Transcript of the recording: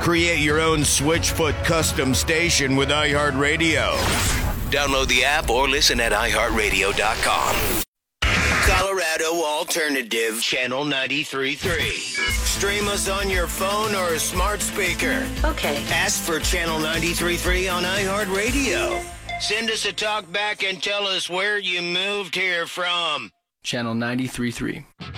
Create your own Switchfoot custom station with iHeartRadio. Download the app or listen at iHeartRadio.com. Colorado Alternative Channel 93.3. Stream us on your phone or smart speaker. Okay. Ask for Channel 93.3 on iHeartRadio. Send us a talk back and tell us where you moved here from. Channel 93.3.